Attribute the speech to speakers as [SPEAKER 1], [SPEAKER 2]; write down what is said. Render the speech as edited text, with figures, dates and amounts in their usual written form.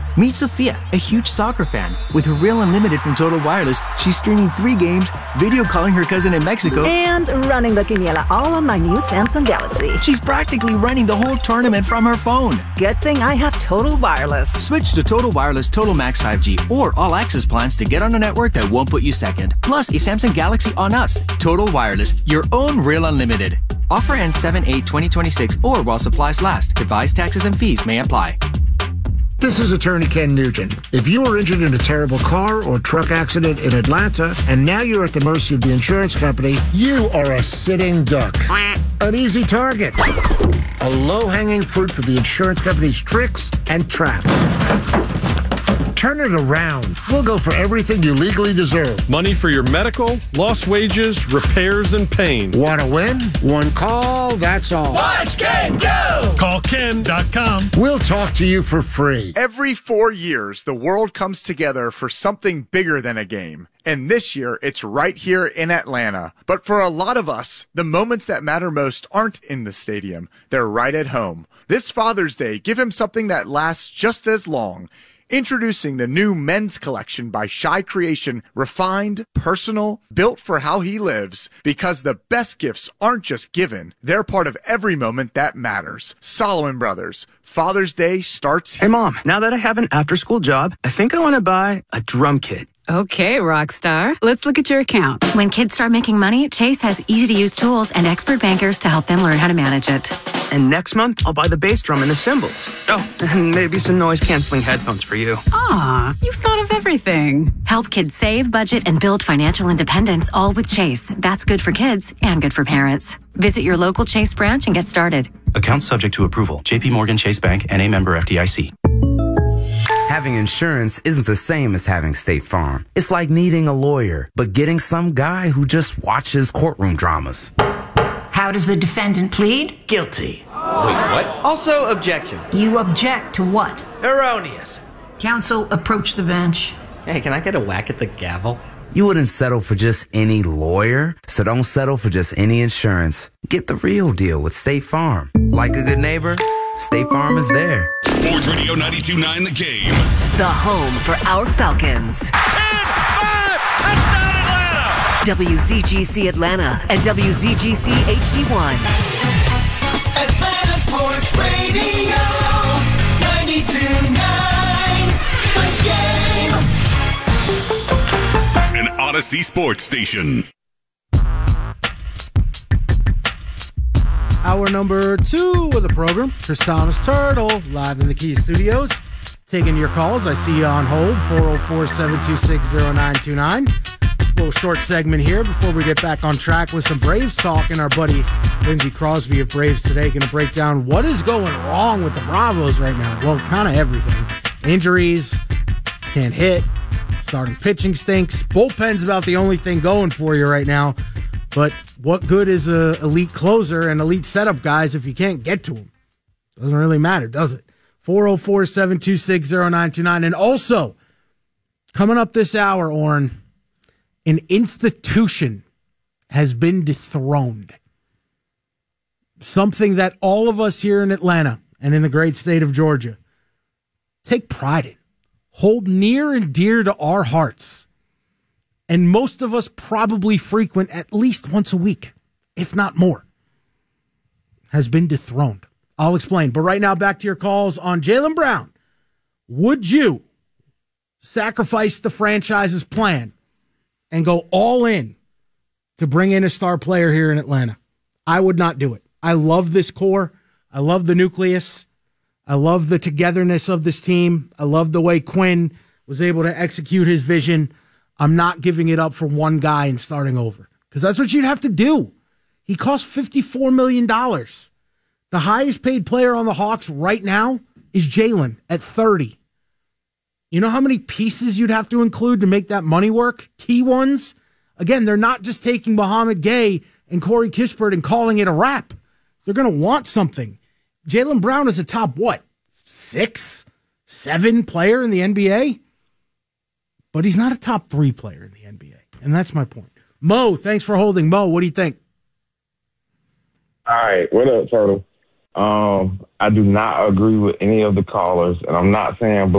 [SPEAKER 1] Meet Sophia, a huge soccer fan. With her Real Unlimited from Total Wireless, she's streaming 3 games, video calling her cousin in Mexico,
[SPEAKER 2] and running the quiniela all on my new Samsung Galaxy.
[SPEAKER 1] She's practically running the whole tournament from her phone.
[SPEAKER 2] Good thing I have Total Wireless.
[SPEAKER 1] Switch to Total Wireless Total Max 5G or All Access plans to get on a network that won't put you second. Plus, a Samsung Galaxy on us. Total Wireless, your own Real Unlimited. Offer ends 7/8/2026 or while supplies last. Device taxes and fees may apply.
[SPEAKER 3] This is Attorney Ken Nugent. If you were injured in a terrible car or truck accident in Atlanta and now you're at the mercy of the insurance company, you are a sitting duck. An easy target. A low-hanging fruit for the insurance company's tricks and traps. Turn it around. We'll go for everything you legally deserve.
[SPEAKER 4] Money for your medical, lost wages, repairs, and pain.
[SPEAKER 3] Want to win? One call, that's all.
[SPEAKER 5] Watch Ken go!
[SPEAKER 4] Call Ken.com.
[SPEAKER 3] We'll talk to you for free.
[SPEAKER 6] Every 4 years, the world comes together for something bigger than a game. And this year, it's right here in Atlanta. But for a lot of us, the moments that matter most aren't in the stadium. They're right at home. This Father's Day, give him something that lasts just as long. Introducing the new men's collection by Shy Creation, refined, personal, built for how he lives. Because the best gifts aren't just given, they're part of every moment that matters. Solomon Brothers, Father's Day starts here.
[SPEAKER 7] Hey Mom, now that I have an after-school job, I think I want to buy a drum kit.
[SPEAKER 8] Okay, Rockstar. Let's look at your account.
[SPEAKER 9] When kids start making money, Chase has easy-to-use tools and expert bankers to help them learn how to manage it.
[SPEAKER 7] And next month, I'll buy the bass drum and the cymbals. Oh, and maybe some noise-canceling headphones for you.
[SPEAKER 8] Aw, you've thought of everything.
[SPEAKER 9] Help kids save, budget, and build financial independence, all with Chase. That's good for kids and good for parents. Visit your local Chase branch and get started.
[SPEAKER 10] Account subject to approval. J.P. Morgan Chase Bank, N.A. member FDIC.
[SPEAKER 11] Having insurance isn't the same as having State Farm. It's like needing a lawyer, but getting some guy who just watches courtroom dramas.
[SPEAKER 12] How does the defendant plead?
[SPEAKER 13] Guilty. Wait, what? Also, objection.
[SPEAKER 12] You object to what?
[SPEAKER 13] Erroneous.
[SPEAKER 12] Counsel, approach the bench.
[SPEAKER 13] Hey, can I get a whack at the gavel?
[SPEAKER 11] You wouldn't settle for just any lawyer, so don't settle for just any insurance. Get the real deal with State Farm. Like a good neighbor, State Farm is there.
[SPEAKER 14] Sports Radio 92.9 The Game.
[SPEAKER 15] The home for our Falcons.
[SPEAKER 5] 10-5! Touchdown Atlanta!
[SPEAKER 15] WZGC Atlanta and WZGC HD1.
[SPEAKER 5] Atlanta Sports Radio 92.9 The Game.
[SPEAKER 14] An Odyssey Sports Station.
[SPEAKER 16] Hour number 2 of the program. Chris Thomas Turtle, live in the Key Studios. Taking your calls. I see you on hold, 404-726-0929. Little short segment here before we get back on track with some Braves talk. And our buddy Lindsey Crosby of Braves Today going to break down what is going wrong with the Bravos right now. Well, kind of everything. Injuries, can't hit, starting pitching stinks. Bullpen's about the only thing going for you right now. But what good is a elite closer and elite setup guys if you can't get to them? Doesn't really matter, does it? 404-726-0929. And also, coming up this hour, Orrin, an institution has been dethroned. Something that all of us here in Atlanta and in the great state of Georgia take pride in, hold near and dear to our hearts. And most of us probably frequent at least once a week, if not more, has been dethroned. I'll explain. But right now, back to your calls on Jaylen Brown. Would you sacrifice the franchise's plan and go all in to bring in a star player here in Atlanta? I would not do it. I love this core. I love the nucleus. I love the togetherness of this team. I love the way Quinn was able to execute his vision. I'm not giving it up for one guy and starting over, because that's what you'd have to do. He cost $54 million. The highest paid player on the Hawks right now is Jaylen at 30. You know how many pieces you'd have to include to make that money work? Key ones. Again, they're not just taking Mohamed Gay and Corey Kispert and calling it a wrap. They're going to want something. Jaylen Brown is a top, 6, 7 player in the NBA? But he's not a top 3 player in the NBA. And that's my point. Mo, thanks for holding. Mo, what do you think?
[SPEAKER 17] All right. What up, Turtle? I do not agree with any of the callers, and I'm not saying